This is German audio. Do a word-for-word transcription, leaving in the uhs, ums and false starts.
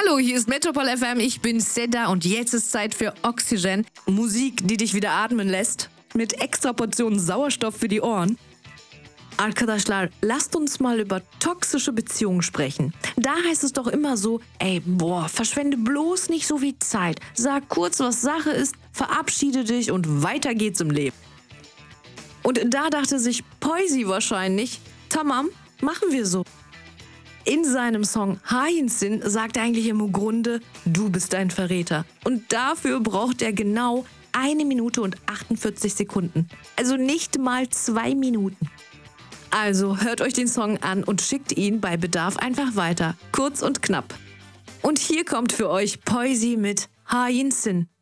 Hallo, hier ist Metropol F M, ich bin Seda und jetzt ist Zeit für Oxygen. Musik, die dich wieder atmen lässt. Mit extra Portionen Sauerstoff für die Ohren. Arkadaşlar, lasst uns mal über toxische Beziehungen sprechen. Da heißt es doch immer so, ey, boah, verschwende bloß nicht so viel Zeit. Sag kurz, was Sache ist, verabschiede dich und weiter geht's im Leben. Und da dachte sich Poisi wahrscheinlich, tamam, machen wir so. In seinem Song Hainsin sagt er eigentlich im Grunde, du bist ein Verräter. Und dafür braucht er genau eine Minute und achtundvierzig Sekunden. Also nicht mal zwei Minuten. Also hört euch den Song an und schickt ihn bei Bedarf einfach weiter. Kurz und knapp. Und hier kommt für euch Poisi mit Hainsin.